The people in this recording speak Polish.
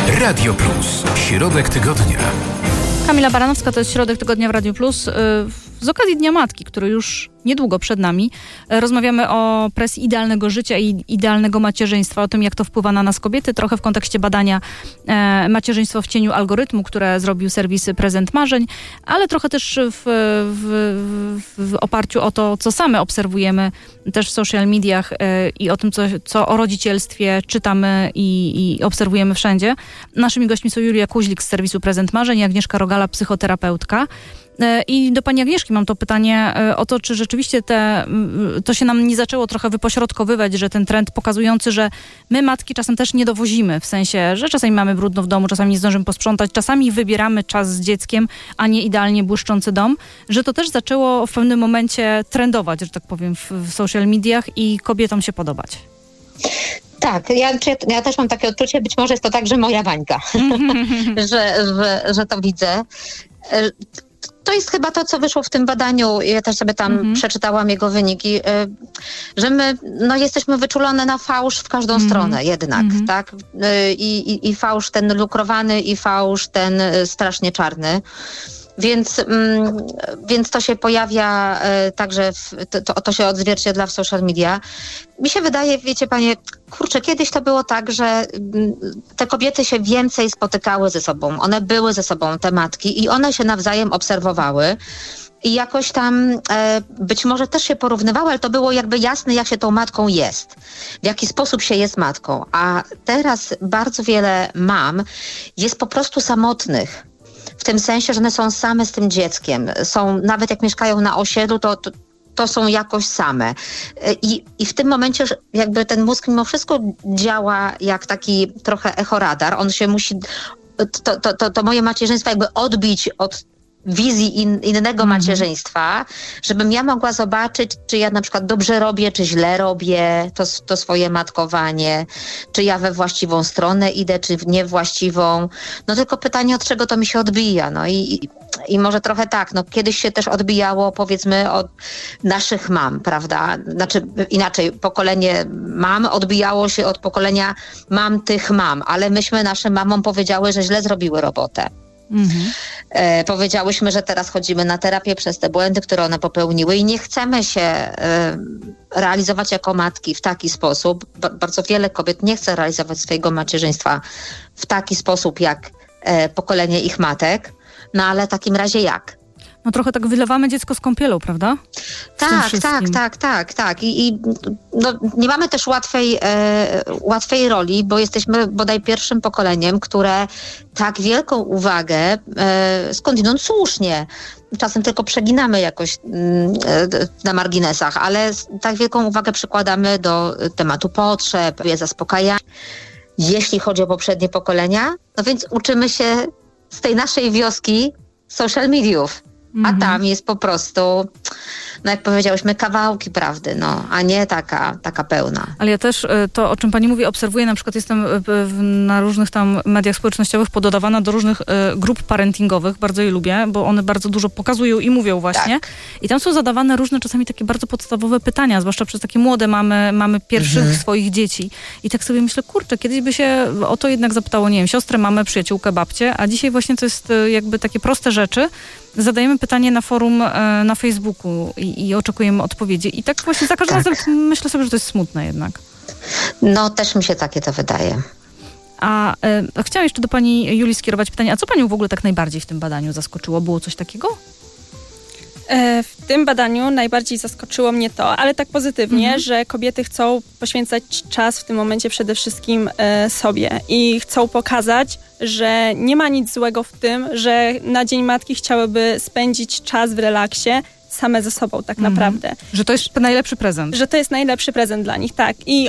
Radio Plus. Środek tygodnia. Kamila Baranowska, to jest Środek Tygodnia w Radiu Plus. Z okazji Dnia Matki, który już niedługo przed nami, rozmawiamy o presji idealnego życia i idealnego macierzyństwa, o tym, jak to wpływa na nas kobiety, trochę w kontekście badania Macierzyństwo w cieniu algorytmu, które zrobił serwis Prezent Marzeń, ale trochę też w oparciu o to, co same obserwujemy też w social mediach i o tym, co o rodzicielstwie czytamy i obserwujemy wszędzie. Naszymi gośćmi są Julia Kuźlik z serwisu Prezent Marzeń i Agnieszka Rogala, psychoterapeutka. I do pani Agnieszki mam to pytanie o to, czy rzeczywiście to się nam nie zaczęło trochę wypośrodkowywać, że ten trend pokazujący, że my matki czasem też nie dowozimy, w sensie, że czasami mamy brudno w domu, czasami nie zdążymy posprzątać, czasami wybieramy czas z dzieckiem, a nie idealnie błyszczący dom, że to też zaczęło w pewnym momencie trendować, że tak powiem, w social mediach i kobietom się podobać. Tak, ja też mam takie odczucie, być może jest to także moja bańka, że to widzę. To jest chyba to, co wyszło w tym badaniu. Ja też sobie tam przeczytałam jego wyniki, że my jesteśmy wyczulone na fałsz w każdą stronę jednak, tak? I fałsz ten lukrowany i fałsz ten strasznie czarny. Więc to się pojawia także, to się odzwierciedla w social media. Mi się wydaje, wiecie panie, kiedyś to było tak, że te kobiety się więcej spotykały ze sobą. One były ze sobą, te matki, i one się nawzajem obserwowały. I jakoś tam być może też się porównywały, ale to było jakby jasne, jak się tą matką jest. W jaki sposób się jest matką. A teraz bardzo wiele mam jest po prostu samotnych. W tym sensie, że one są same z tym dzieckiem. Nawet jak mieszkają na osiedlu, to są jakoś same. I w tym momencie jakby ten mózg mimo wszystko działa jak taki trochę echoradar. On się musi, to moje macierzyństwo jakby odbić od wizji innego macierzyństwa, żebym ja mogła zobaczyć, czy ja na przykład dobrze robię, czy źle robię to swoje matkowanie, czy ja we właściwą stronę idę, czy w niewłaściwą. No tylko pytanie, od czego to mi się odbija. No i może trochę tak, kiedyś się też odbijało, powiedzmy, od naszych mam, prawda? Znaczy inaczej, pokolenie mam odbijało się od pokolenia mam tych mam, ale myśmy naszym mamom powiedziały, że źle zrobiły robotę. Powiedziałyśmy, że teraz chodzimy na terapię przez te błędy, które one popełniły i nie chcemy się realizować jako matki w taki sposób. Bardzo wiele kobiet nie chce realizować swojego macierzyństwa w taki sposób jak pokolenie ich matek. No ale w takim razie jak? No trochę tak wylewamy dziecko z kąpielą, prawda? Tak. I nie mamy też łatwej roli, bo jesteśmy bodaj pierwszym pokoleniem, które tak wielką uwagę, skądinąd słusznie, czasem tylko przeginamy jakoś na marginesach, ale tak wielką uwagę przykładamy do tematu potrzeb, zaspokajania. Jeśli chodzi o poprzednie pokolenia, no więc uczymy się z tej naszej wioski social mediów. A tam jest po prostu, jak powiedziałyśmy, kawałki prawdy, a nie taka pełna. Ale ja też to, o czym pani mówi, obserwuję, na przykład jestem na różnych tam mediach społecznościowych pododawana do różnych grup parentingowych, bardzo je lubię, bo one bardzo dużo pokazują i mówią właśnie. Tak. I tam są zadawane różne czasami takie bardzo podstawowe pytania, zwłaszcza przez takie młode mamy pierwszych swoich dzieci. I tak sobie myślę, kiedyś by się o to jednak zapytało, nie wiem, siostrę, mamę, przyjaciółkę, babcię, a dzisiaj właśnie to jest jakby takie proste rzeczy. Zadajemy pytanie na forum na Facebooku i oczekujemy odpowiedzi. I tak właśnie za każdym razem myślę sobie, że to jest smutne jednak. No, też mi się takie to wydaje. A chciałam jeszcze do pani Julii skierować pytanie, a co panią w ogóle tak najbardziej w tym badaniu zaskoczyło? Było coś takiego? W tym badaniu najbardziej zaskoczyło mnie to, ale tak pozytywnie, że kobiety chcą poświęcać czas w tym momencie przede wszystkim sobie i chcą pokazać, że nie ma nic złego w tym, że na Dzień Matki chciałyby spędzić czas w relaksie same ze sobą tak naprawdę. Że to jest najlepszy prezent. Że to jest najlepszy prezent dla nich, tak. I